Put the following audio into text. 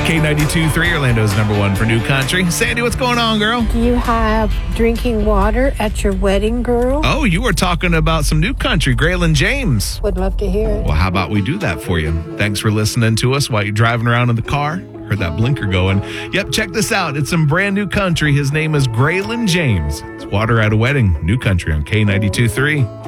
K92.3, Orlando's number one for new country. Sandy, what's going on, girl? Do you have drinking water at your wedding, girl? Oh, you were talking about some new country, Graylin James. Would love to hear it. Well, how about we do that for you? Thanks for listening to us while you're driving around in the car. Heard that blinker going. Yep, check this out. It's some brand new country. His name is Graylin James. It's Water at a Wedding, new country on K92.3.